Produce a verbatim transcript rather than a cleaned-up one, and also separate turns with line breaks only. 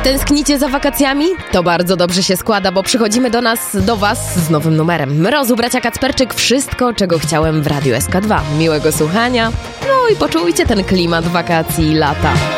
Tęsknicie za wakacjami? To bardzo dobrze się składa, bo przychodzimy do nas, do was z nowym numerem. Mrozu, bracia Kacperczyk, wszystko, czego chciałem w Radiu S K dwa. Miłego słuchania, no i poczujcie ten klimat wakacji i lata.